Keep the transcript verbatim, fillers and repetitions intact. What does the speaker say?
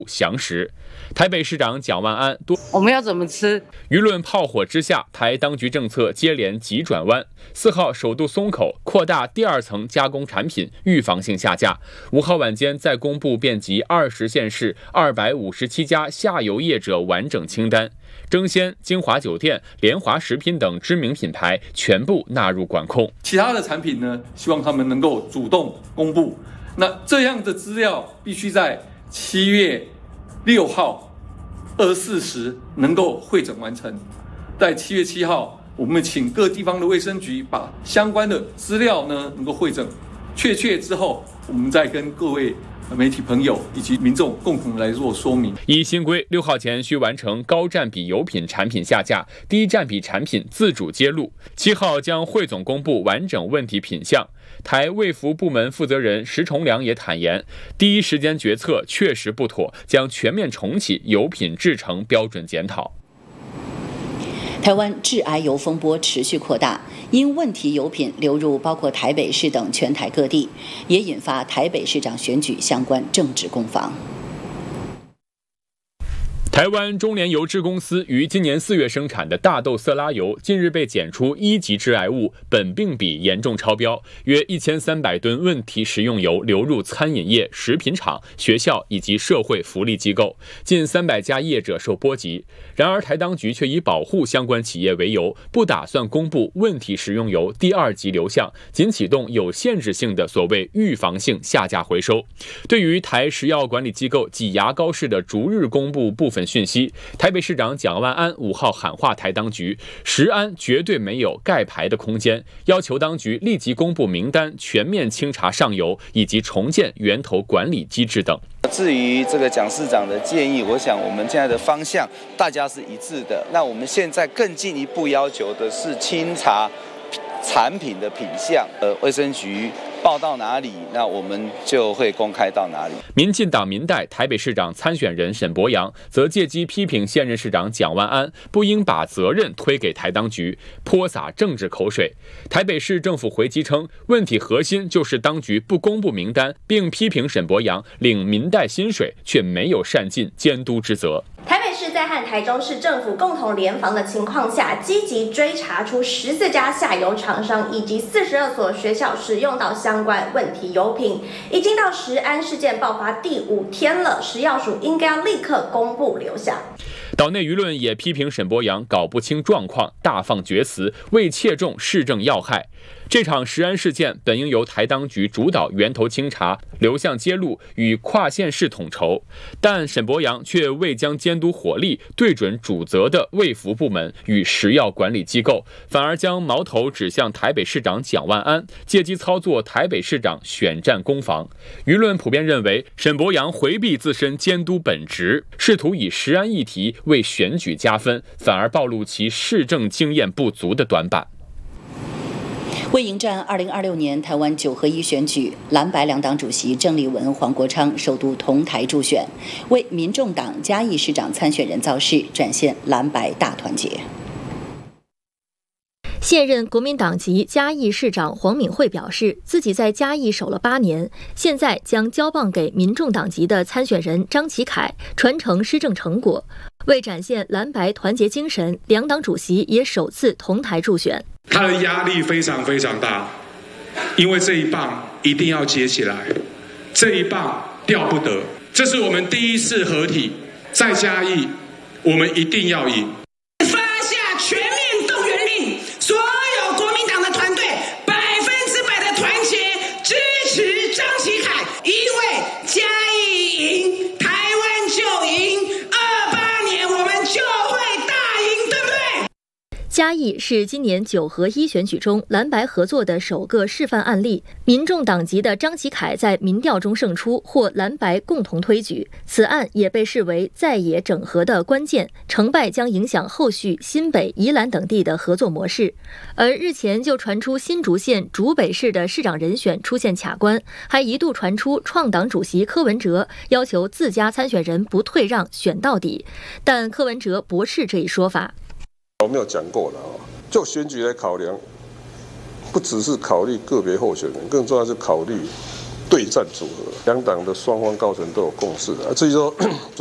详实。台北市长蒋万安多， 我们要怎么吃？ 舆论炮火之下，台当局政策接连急转弯。四号首度松口，扩大第二层加工产品预防性下架。五号晚间再公布遍及二十县市二百五十七家下游业者完整清单，争鲜、金华酒店、联华食品等知名品牌全部纳入管控。 其他的产品呢，希望他们能够主动公布。那这样的资料必须在七月六号二十四时能够汇整完成。在七月七号，我们请各地方的卫生局把相关的资料呢能够汇整确切之后，我们再跟各位媒体朋友以及民众共同来做说明。 依新规，六号前需完成高占比油品产品下架，低占比产品自主揭露。七号将汇总公布完整问题品项。台卫福部门负责人石崇良也坦言，第一时间决策确实不妥，将全面重启油品制成标准检讨。 台湾致癌油风波持续扩大，因问题油品流入包括台北市等全台各地，也引发台北市长选举相关政治攻防。 台湾中联油脂公司于今年四月生产的大豆色拉油，近日被检出一级致癌物苯并芘严重超标，约一千三百吨问题食用油流入餐饮业、食品厂、学校以及社会福利机构，近三百家业者受波及。然而，台当局却以保护相关企业为由，不打算公布问题食用油第二级流向，仅启动有限制性的所谓预防性下架回收。对于台食药管理机构挤牙膏式的逐日公布部分讯息，台北市长蒋万安五号喊话台当局，食安绝对没有盖牌的空间，要求当局立即公布名单，全面清查上游，以及重建源头管理机制等。 至于这个蒋市长的建议，我想我们现在的方向大家是一致的。那我们现在更进一步要求的是清查产品的品项，呃，卫生局报到哪里，那我们就会公开到哪里。 民进党民代台北市长参选人沈伯洋则借机批评现任市长蒋万安不应把责任推给台当局，泼洒政治口水。台北市政府回击称，问题核心就是当局不公布名单，并批评沈伯洋领民代薪水却没有善尽监督之责。 台北市在和台中市政府共同联防的情况下，积极追查出十四家下游厂商以及四十二所学校使用到相关问题油品，已经到食安事件爆发第五天了，食药署应该要立刻公布流向。 岛内舆论也批评沈伯洋搞不清状况，大放厥词，未切中市政要害。这场食安事件本应由台当局主导源头清查、流向揭露与跨县市统筹，但沈伯洋却未将监督火力对准主责的卫福部门与食药管理机构，反而将矛头指向台北市长蒋万安，借机操作台北市长选战攻防。舆论普遍认为，沈伯洋回避自身监督本职，试图以食安议题为选举加分，反而暴露其市政经验不足的短板。 为迎战二零二六年台湾九合一选举，蓝白两党主席郑丽文、黄国昌首度同台助选，为民众党嘉义市长参选人造势，展现蓝白大团结。 现任国民党籍嘉义市长黄敏惠表示，自己在嘉义守了八年，现在将交棒给民众党籍的参选人张启凯，传承施政成果。为展现蓝白团结精神，两党主席也首次同台助选。 他的压力非常非常大，因为这一棒一定要接起来，这一棒掉不得。这是我们第一次合体，在嘉义，我们一定要赢。 发下全面动员令，所有国民党的团队百分之百的团结支持张启凯，因为嘉义赢，台湾就赢，二八年我们就会大赢，对不对？ 嘉义是今年九合一选举中蓝白合作的首个示范案例，民众党籍的张启凯在民调中胜出，获蓝白共同推举。此案也被视为在野整合的关键，成败将影响后续新北、宜兰等地的合作模式。而日前就传出新竹县竹北市的市长人选出现卡关，还一度传出创党主席柯文哲要求自家参选人不退让选到底，但柯文哲驳斥这一说法。 我没有讲过了啊，就选举来考量，不只是考虑个别候选人，更重要是考虑对战组合，两党的双方高层都有共识的。至于说